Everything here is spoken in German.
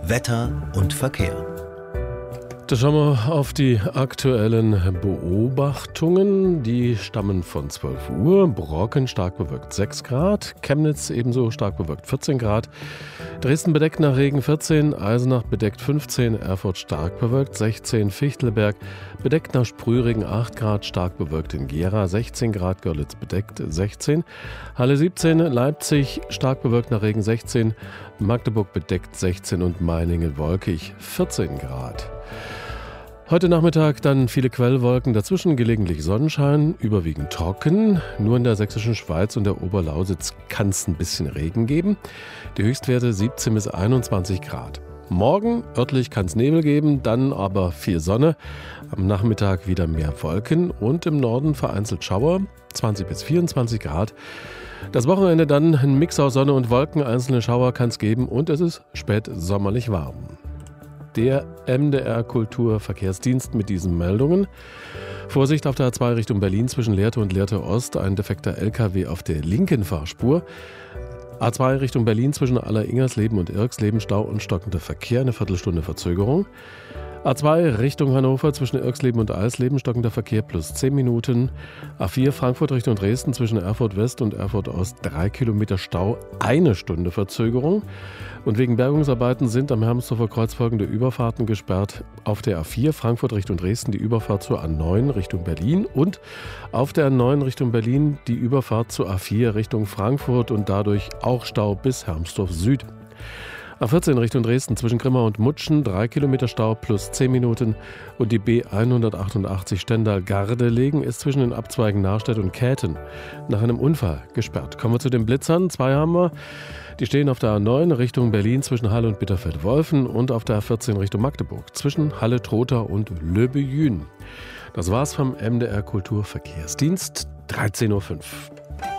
Wetter und Verkehr. Da schauen wir auf die aktuellen Beobachtungen. Die stammen von 12 Uhr. Brocken stark bewölkt 6 Grad. Chemnitz ebenso stark bewölkt 14 Grad. Dresden bedeckt nach Regen 14. Eisenach bedeckt 15. Erfurt stark bewölkt 16. Fichtelberg bedeckt nach Sprühregen 8 Grad. Stark bewölkt in Gera 16 Grad. Görlitz bedeckt 16. Halle 17. Leipzig stark bewölkt nach Regen 16. Magdeburg bedeckt 16 und Meiningen wolkig 14 Grad. Heute Nachmittag dann viele Quellwolken, dazwischen gelegentlich Sonnenschein, überwiegend trocken. Nur in der sächsischen Schweiz und der Oberlausitz kann es ein bisschen Regen geben. Die Höchstwerte 17 bis 21 Grad. Morgen örtlich kann es Nebel geben, dann aber viel Sonne. Am Nachmittag wieder mehr Wolken und im Norden vereinzelt Schauer, 20 bis 24 Grad. Das Wochenende dann ein Mix aus Sonne und Wolken, einzelne Schauer kann es geben und es ist spät sommerlich warm. Der MDR Kulturverkehrsdienst mit diesen Meldungen. Vorsicht auf der A2 Richtung Berlin zwischen Lehrte und Lehrte Ost, ein defekter LKW auf der linken Fahrspur. A2 Richtung Berlin zwischen Aller-Ingersleben und Irxleben, Stau und stockender Verkehr, eine Viertelstunde Verzögerung. A2 Richtung Hannover zwischen Irxleben und Eisleben, stockender Verkehr plus 10 Minuten. A4 Frankfurt Richtung Dresden zwischen Erfurt West und Erfurt Ost 3 Kilometer Stau, eine Stunde Verzögerung. Und wegen Bergungsarbeiten sind am Hermsdorfer Kreuz folgende Überfahrten gesperrt. Auf der A4 Frankfurt Richtung Dresden die Überfahrt zur A9 Richtung Berlin und auf der A9 Richtung Berlin die Überfahrt zur A4 Richtung Frankfurt und dadurch auch Stau bis Hermsdorf Süd. A14 Richtung Dresden zwischen Grimma und Mutschen 3 Kilometer Stau plus 10 Minuten und die B188 Stendal-Gardelegen ist zwischen den Abzweigen Narstedt und Käthen nach einem Unfall gesperrt. Kommen wir zu den Blitzern. 2 haben wir. Die stehen auf der A9 Richtung Berlin zwischen Halle und Bitterfeld-Wolfen und auf der A14 Richtung Magdeburg zwischen Halle-Trotha und Löbejün. Das war's vom MDR Kulturverkehrsdienst, 13.05 Uhr.